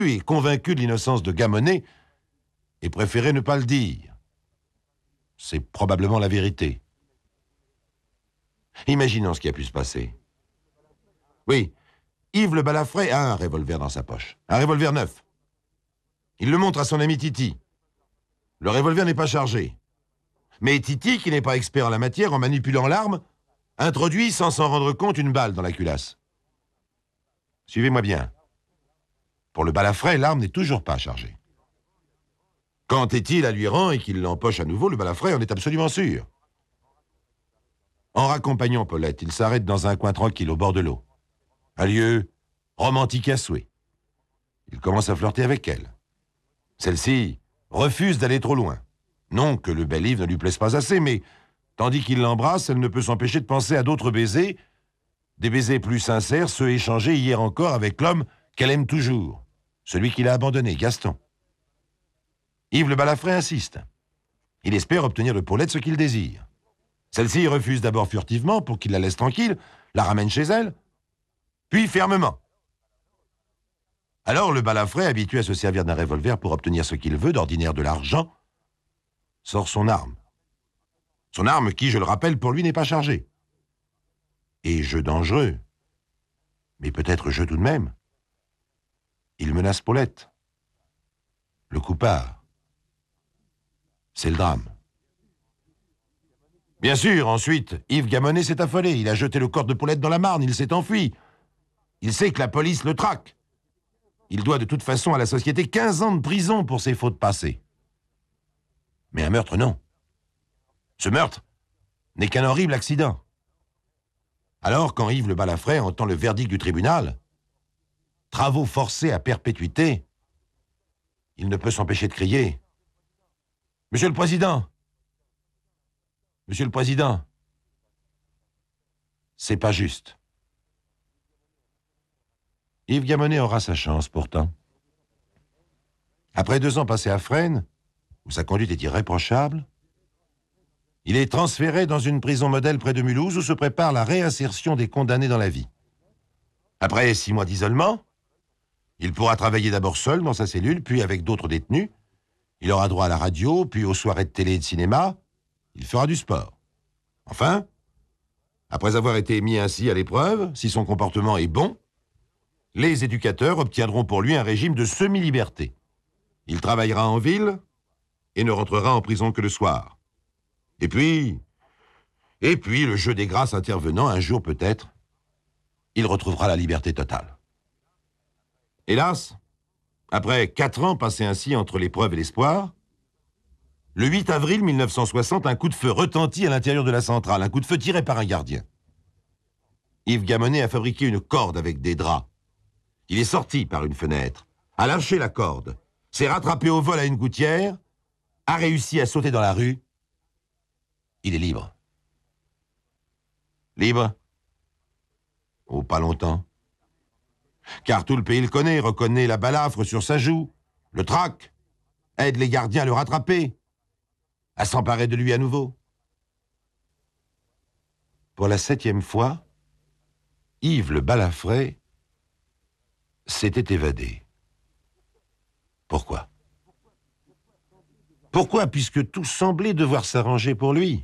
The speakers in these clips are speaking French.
et convaincu de l'innocence de Gamonnet, et préféré ne pas le dire. C'est probablement la vérité. Imaginons ce qui a pu se passer. Oui, Yves le Balafré a un revolver dans sa poche. Un revolver neuf. Il le montre à son ami Titi. Le revolver n'est pas chargé. Mais Titi, qui n'est pas expert en la matière, en manipulant l'arme, introduit sans s'en rendre compte une balle dans la culasse. Suivez-moi bien. Pour le Balafré, l'arme n'est toujours pas chargée. Quand Titi la lui rend et qu'il l'empoche à nouveau, le Balafré en est absolument sûr. En raccompagnant Paulette, il s'arrête dans un coin tranquille au bord de l'eau. Un lieu romantique à souhait. Il commence à flirter avec elle. Celle-ci refuse d'aller trop loin. Non que le bel Yves ne lui plaise pas assez, mais tandis qu'il l'embrasse, elle ne peut s'empêcher de penser à d'autres baisers, des baisers plus sincères, ceux échangés hier encore avec l'homme qu'elle aime toujours, celui qui l'a abandonné, Gaston. Yves le Balafré insiste. Il espère obtenir de Paulette ce qu'il désire. Celle-ci refuse d'abord furtivement pour qu'il la laisse tranquille, la ramène chez elle, puis fermement. Alors le Balafré, habitué à se servir d'un revolver pour obtenir ce qu'il veut, d'ordinaire de l'argent, sort son arme. Son arme qui, je le rappelle, pour lui n'est pas chargée. Et jeu dangereux, mais peut-être jeu tout de même. Il menace Paulette. Le coup part. C'est le drame. Bien sûr, ensuite, Yves Gamonnet s'est affolé. Il a jeté le corps de Paulette dans la Marne, il s'est enfui. Il sait que la police le traque. Il doit de toute façon à la société 15 ans de prison pour ses fautes passées. Mais un meurtre, non. Ce meurtre n'est qu'un horrible accident. Alors, quand Yves le Balafré entend le verdict du tribunal, travaux forcés à perpétuité, il ne peut s'empêcher de crier « Monsieur le Président! Monsieur le Président! C'est pas juste. » Yves Gamonnet aura sa chance, pourtant. Après 2 ans passés à Fresnes, où sa conduite est irréprochable, il est transféré dans une prison modèle près de Mulhouse où se prépare la réinsertion des condamnés dans la vie. Après 6 mois d'isolement, il pourra travailler d'abord seul dans sa cellule, puis avec d'autres détenus. Il aura droit à la radio, puis aux soirées de télé et de cinéma. Il fera du sport. Enfin, après avoir été mis ainsi à l'épreuve, si son comportement est bon, les éducateurs obtiendront pour lui un régime de semi-liberté. Il travaillera en ville et ne rentrera en prison que le soir. Et puis, le jeu des grâces intervenant, un jour peut-être, il retrouvera la liberté totale. Hélas, après 4 ans passés ainsi entre l'épreuve et l'espoir, le 8 avril 1960, un coup de feu retentit à l'intérieur de la centrale, un coup de feu tiré par un gardien. Yves Gamonnet a fabriqué une corde avec des draps. Il est sorti par une fenêtre, a lâché la corde, s'est rattrapé au vol à une gouttière, a réussi à sauter dans la rue. Il est libre. Libre? Oh, pas longtemps. Car tout le pays le connaît, reconnaît la balafre sur sa joue, le traque, aide les gardiens à le rattraper, à s'emparer de lui à nouveau. Pour la 7e fois, Yves le Balafré s'était évadé. Pourquoi? Pourquoi, puisque tout semblait devoir s'arranger pour lui?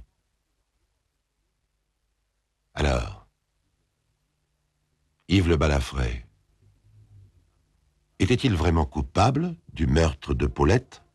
Alors, Yves le Balafré était-il vraiment coupable du meurtre de Paulette?